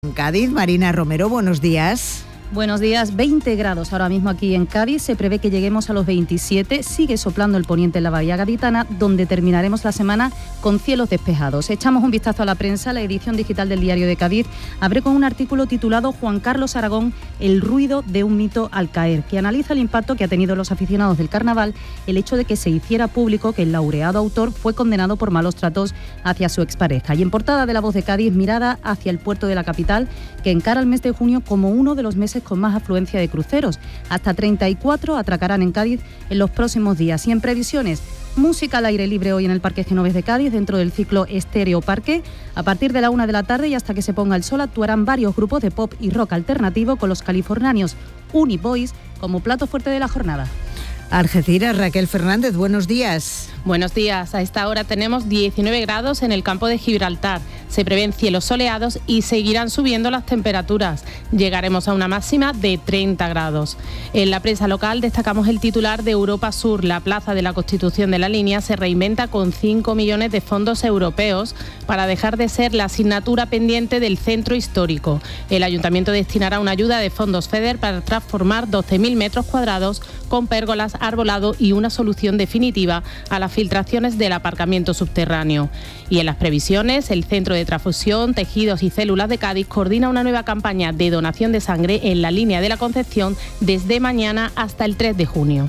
En Cádiz, Marina Romero, buenos días. Buenos días, 20 grados ahora mismo aquí en Cádiz, se prevé que lleguemos a los 27, sigue soplando el poniente en la bahía gaditana, donde terminaremos la semana con cielos despejados. Echamos un vistazo a la prensa, la edición digital del Diario de Cádiz abre con un artículo titulado Juan Carlos Aragón, el ruido de un mito al caer, que analiza el impacto que ha tenido en los aficionados del carnaval el hecho de que se hiciera público que el laureado autor fue condenado por malos tratos hacia su expareja. Y en portada de La Voz de Cádiz, mirada hacia el puerto de la capital, que encara el mes de junio como uno de los meses con más afluencia de cruceros. Hasta 34 atracarán en Cádiz en los próximos días. Y en previsiones, música al aire libre hoy en el Parque Genovés de Cádiz, dentro del ciclo Estéreo Parque. A partir de la 1 de la tarde y hasta que se ponga el sol, actuarán varios grupos de pop y rock alternativo con los californianos Uniboys como plato fuerte de la jornada. Algeciras, Raquel Fernández, buenos días. Buenos días. A esta hora tenemos 19 grados en el campo de Gibraltar. Se prevén cielos soleados y seguirán subiendo las temperaturas. Llegaremos a una máxima de 30 grados. En la prensa local destacamos el titular de Europa Sur. La Plaza de la Constitución de la Línea se reinventa con 5 millones de fondos europeos para dejar de ser la asignatura pendiente del centro histórico. El ayuntamiento destinará una ayuda de fondos FEDER para transformar 12.000 metros cuadrados con pérgolas, arbolado y una solución definitiva a las filtraciones del aparcamiento subterráneo. Y en las previsiones, el Centro de Transfusión, Tejidos y Células de Cádiz coordina una nueva campaña de donación de sangre en la línea de la Concepción desde mañana hasta el 3 de junio.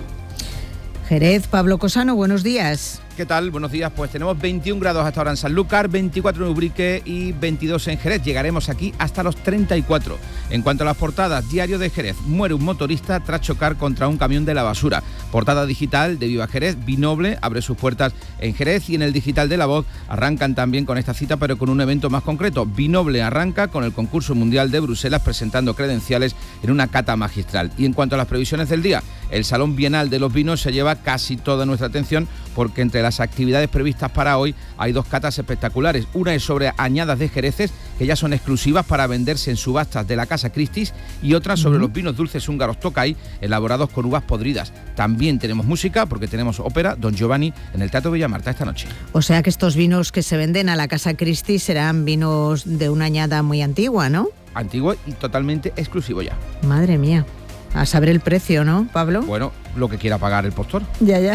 Jerez, Pablo Cosano, buenos días. ¿Qué tal? Buenos días. Pues tenemos 21 grados hasta ahora en Sanlúcar, 24 en Ubrique y 22 en Jerez. Llegaremos aquí hasta los 34. En cuanto a las portadas, Diario de Jerez. Muere un motorista tras chocar contra un camión de la basura. Portada digital de Viva Jerez. Vinoble abre sus puertas en Jerez y en el digital de La Voz arrancan también con esta cita, pero con un evento más concreto. Vinoble arranca con el concurso mundial de Bruselas presentando credenciales en una cata magistral. Y en cuanto a las previsiones del día, el Salón Bienal de los Vinos se lleva casi toda nuestra atención porque entre las actividades previstas para hoy hay dos catas espectaculares. Una es sobre añadas de Jereces, que ya son exclusivas para venderse en subastas de la Casa Christie's, y otra sobre los vinos dulces húngaros Tokay, elaborados con uvas podridas. También tenemos música, porque tenemos ópera Don Giovanni en el Teatro Villamarta esta noche. O sea que estos vinos que se venden a la Casa Christie's serán vinos de una añada muy antigua, ¿no? Antiguo y totalmente exclusivo ya. Madre mía. A saber el precio, ¿no, Pablo? Bueno, lo que quiera pagar el postor. Ya.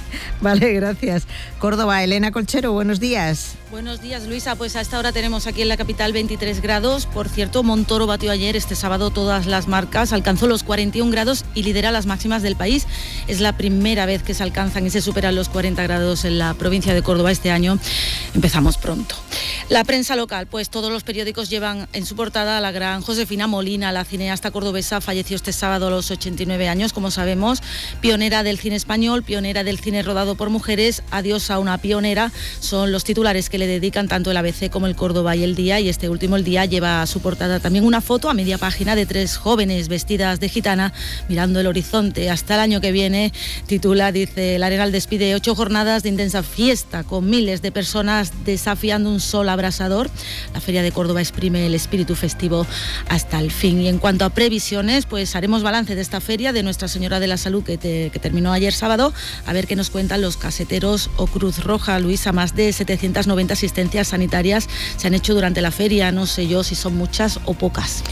Vale, gracias. Córdoba, Elena Colchero, buenos días. Buenos días, Luisa. Pues a esta hora tenemos aquí en la capital 23 grados. Por cierto, Montoro batió ayer, este sábado, todas las marcas. Alcanzó los 41 grados y lidera las máximas del país. Es la primera vez que se alcanzan y se superan los 40 grados en la provincia de Córdoba este año. Empezamos pronto. La prensa local, pues todos los periódicos llevan en su portada a la gran Josefina Molina, la cineasta cordobesa, falleció este sábado a los 89 años, como sabemos. Pionera del cine español, pionera del cine rodado por mujeres, adiós a una pionera, son los titulares que le dedican tanto el ABC como el Córdoba y El Día, y este último, El Día, lleva a su portada también una foto a media página de 3 jóvenes vestidas de gitana mirando el horizonte. Hasta el año que viene, titula, dice, el Arenal despide 8 jornadas de intensa fiesta con miles de personas desafiando un sol abrasador. La Feria de Córdoba exprime el espíritu festivo hasta el fin. Y en cuanto a previsiones, pues haremos balance de esta feria de Nuestra Señora de la Salud que terminó ayer sábado, a ver qué nos cuentan los caseteros o Cruz Roja. Luisa, más de 790 asistencias sanitarias se han hecho durante la feria, no sé yo si son muchas o pocas.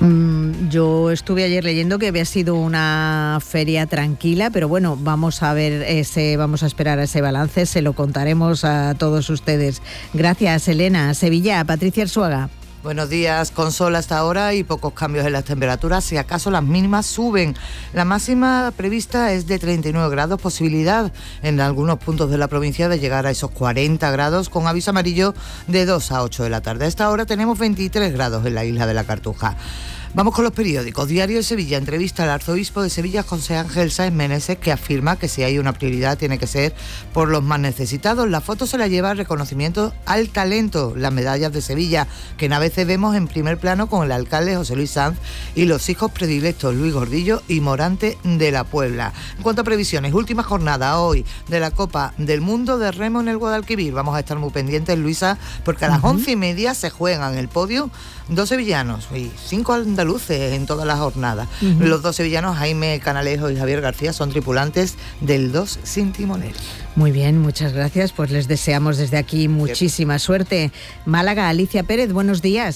Yo estuve ayer leyendo que había sido una feria tranquila, pero bueno, vamos a esperar a ese balance, se lo contaremos a todos ustedes. Gracias, Elena. Sevilla, Patricia Arzuaga. Buenos días, con sol hasta ahora y pocos cambios en las temperaturas, si acaso las mínimas suben. La máxima prevista es de 39 grados, posibilidad en algunos puntos de la provincia de llegar a esos 40 grados, con aviso amarillo de 2 a 8 de la tarde. A esta hora tenemos 23 grados en la isla de la Cartuja. Vamos con los periódicos. Diario de Sevilla, entrevista al arzobispo de Sevilla, José Ángel Sáenz Meneses, que afirma que si hay una prioridad tiene que ser por los más necesitados. La foto se la lleva el reconocimiento al talento, las medallas de Sevilla, que a veces vemos en primer plano con el alcalde José Luis Sanz y los hijos predilectos Luis Gordillo y Morante de la Puebla. En cuanto a previsiones, última jornada hoy de la Copa del Mundo de Remo en el Guadalquivir. Vamos a estar muy pendientes, Luisa, porque a las 11:30 se juegan el podio 2 sevillanos y 5 andaluces en todas las jornadas. Los 2 sevillanos, Jaime Canalejo y Javier García, son tripulantes del 2 sin timonel. Muy bien, muchas gracias. Pues les deseamos desde aquí muchísima suerte. Málaga, Alicia Pérez, buenos días.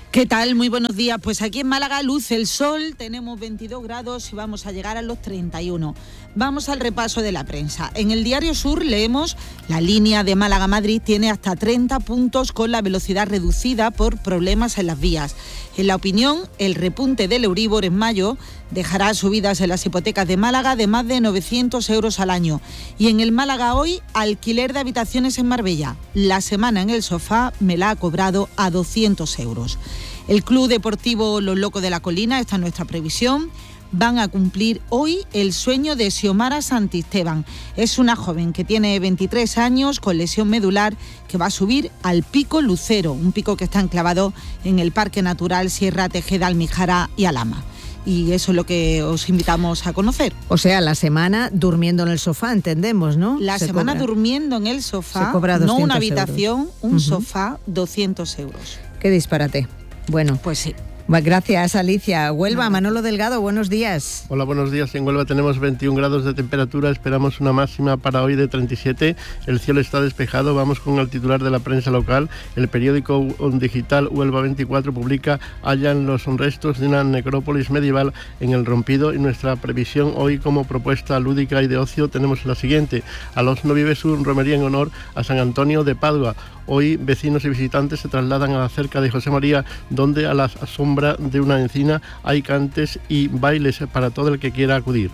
¿Qué tal? Muy buenos días. Pues aquí en Málaga luce el sol, tenemos 22 grados y vamos a llegar a los 31. Vamos al repaso de la prensa. En el Diario Sur leemos: la línea de Málaga-Madrid tiene hasta 30 puntos con la velocidad reducida por problemas en las vías. En La Opinión, el repunte del Euribor en mayo dejará subidas en las hipotecas de Málaga de más de 900 euros al año. Y en el Málaga Hoy, alquiler de habitaciones en Marbella. La semana en el sofá me la ha cobrado a 200 euros. El Club Deportivo Los Locos de la Colina, esta es nuestra previsión, van a cumplir hoy el sueño de Xiomara Santisteban. Es una joven que tiene 23 años con lesión medular que va a subir al Pico Lucero, un pico que está enclavado en el Parque Natural Sierra Tejeda, Almijara y Alhama. Y eso es lo que os invitamos a conocer. O sea, la semana durmiendo en el sofá, entendemos, ¿no? La semana durmiendo en el sofá, no una habitación, un sofá, 200 euros. Qué disparate. Bueno, pues sí. Gracias, Alicia. Huelva, Manolo Delgado, buenos días. Hola, buenos días. En Huelva tenemos 21 grados de temperatura, esperamos una máxima para hoy de 37. El cielo está despejado. Vamos con el titular de la prensa local. El periódico digital Huelva 24 publica: hallan los restos de una necrópolis medieval en El Rompido. Y nuestra previsión hoy como propuesta lúdica y de ocio tenemos la siguiente: a los no vive su romería en honor a San Antonio de Padua. Hoy vecinos y visitantes se trasladan a la cerca de José María, donde a la sombra de una encina hay cantes y bailes para todo el que quiera acudir.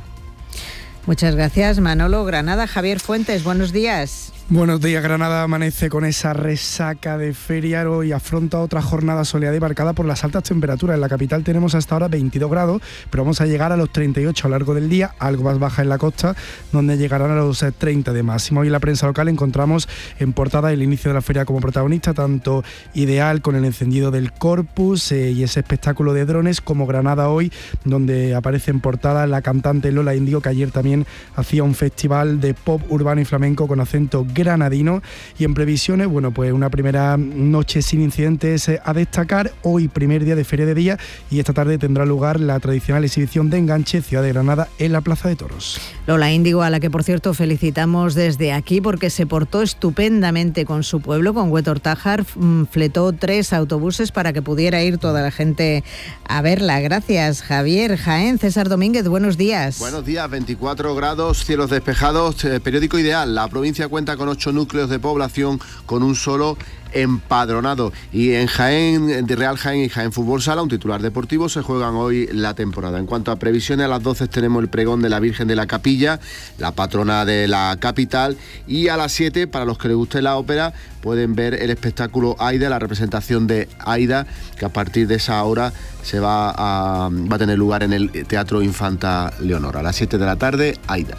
Muchas gracias, Manolo. Granada, Javier Fuentes, buenos días. Buenos días. Granada amanece con esa resaca de feria y afronta otra jornada soleada y marcada por las altas temperaturas. En la capital tenemos hasta ahora 22 grados, pero vamos a llegar a los 38 a lo largo del día, algo más baja en la costa, donde llegarán a los 30 de máximo. Hoy en la prensa local encontramos en portada el inicio de la feria como protagonista, tanto Ideal con el encendido del Corpus y ese espectáculo de drones, como Granada Hoy, donde aparece en portada la cantante Lola Índigo, que ayer también hacía un festival de pop urbano y flamenco con acento granadino. Y en previsiones, bueno, pues una primera noche sin incidentes a destacar. Hoy primer día de Feria de Día y esta tarde tendrá lugar la tradicional exhibición de enganche Ciudad de Granada en la Plaza de Toros. Lola Índigo, a la que por cierto felicitamos desde aquí porque se portó estupendamente con su pueblo, con Huetor-Tájar, fletó 3 autobuses para que pudiera ir toda la gente a verla. Gracias, Javier. Jaén, César Domínguez, buenos días. Buenos días, 24 grados, cielos despejados. Periódico Ideal, la provincia cuenta con 8 núcleos de población con un solo empadronado. Y en Jaén, de Real Jaén y Jaén Fútbol Sala, un titular deportivo, se juegan hoy la temporada. En cuanto a previsiones, a las 12 tenemos el pregón de la Virgen de la Capilla, la patrona de la capital, y a las 7, para los que les guste la ópera, pueden ver el espectáculo Aida, la representación de Aida, que a partir de esa hora se va a tener lugar en el Teatro Infanta Leonor. A las 7 de la tarde, Aida.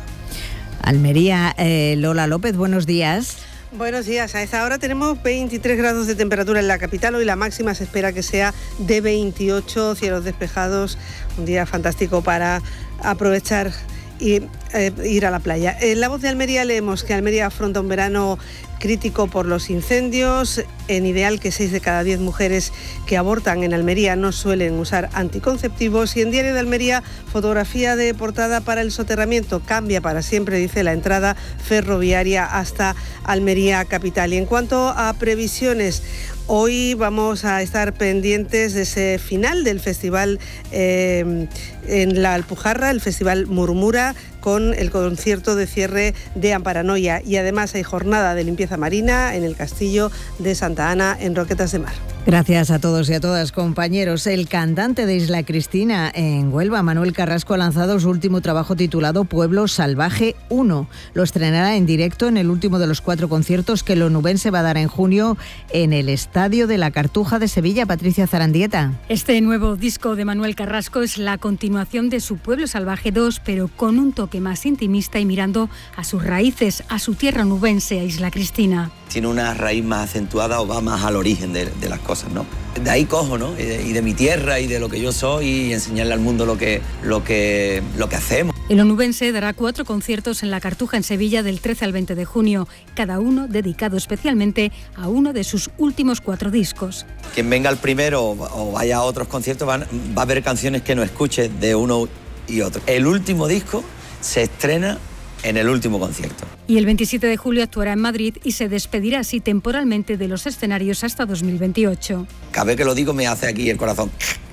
Almería, Lola López, buenos días. Buenos días. A esta hora tenemos 23 grados de temperatura en la capital. Hoy la máxima se espera que sea de 28, cielos despejados. Un día fantástico para aprovechar y ir a la playa. En La Voz de Almería leemos que Almería afronta un verano crítico por los incendios. En Ideal, que 6 de cada 10 mujeres que abortan en Almería no suelen usar anticonceptivos. Y en Diario de Almería, fotografía de portada para el soterramiento. Cambia para siempre, dice, la entrada ferroviaria hasta Almería capital. Y en cuanto a previsiones, hoy vamos a estar pendientes de ese final del festival en la Alpujarra, el Festival Murmura, con el concierto de cierre de Amparanoia. Y además hay jornada de limpieza marina en el Castillo de Santa Ana, en Roquetas de Mar. Gracias a todos y a todas, compañeros. El cantante de Isla Cristina en Huelva, Manuel Carrasco, ha lanzado su último trabajo titulado Pueblo Salvaje 1. Lo estrenará en directo en el último de los 4 conciertos que el onubense va a dar en junio en el Estadio de la Cartuja de Sevilla. Patricia Zarandieta. Este nuevo disco de Manuel Carrasco es la continuación de su Pueblo Salvaje 2, pero con un toque más intimista y mirando a sus raíces, a su tierra onubense, a Isla Cristina. Tiene una raíz más acentuada o va más al origen de las cosas, ¿no? De ahí cojo, ¿no? Y de mi tierra y de lo que yo soy, y enseñarle al mundo lo que hacemos. El onubense dará 4 conciertos en la Cartuja en Sevilla del 13 al 20 de junio, cada uno dedicado especialmente a uno de sus últimos 4 discos. Quien venga al primero o vaya a otros conciertos va a haber canciones que no escuche de uno y otro. El último disco se estrena en el último concierto. Y el 27 de julio actuará en Madrid y se despedirá así temporalmente de los escenarios hasta 2028. Cada vez que lo digo me hace aquí el corazón.